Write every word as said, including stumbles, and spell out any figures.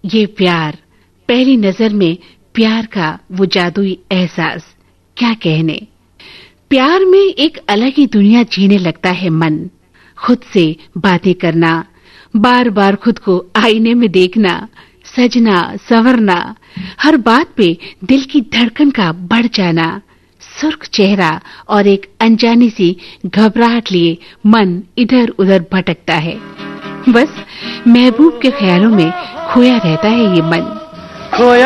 ये प्यार, पहली नजर में प्यार का वो जादुई एहसास, क्या कहने। प्यार में एक अलग ही दुनिया जीने लगता है मन। खुद से बातें करना, बार बार खुद को आईने में देखना, सजना संवरना, हर बात पे दिल की धड़कन का बढ़ जाना, सुर्ख चेहरा और एक अनजानी सी घबराहट लिए मन इधर उधर भटकता है। बस महबूब के ख्यालों में खोया रहता है ये मन। खोया